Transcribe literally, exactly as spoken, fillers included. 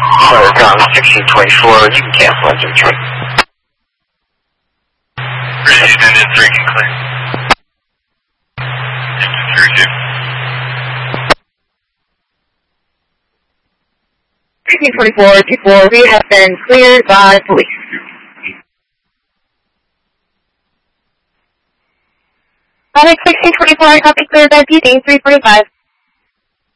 Sorry, ground sixteen twenty-four, you can cancel engine three. Ready, engine three can clear. Engine three, two. sixteen twenty-four, two four, we have been cleared by police. Alex sixteen twenty-four, copy cleared by P D three forty-five.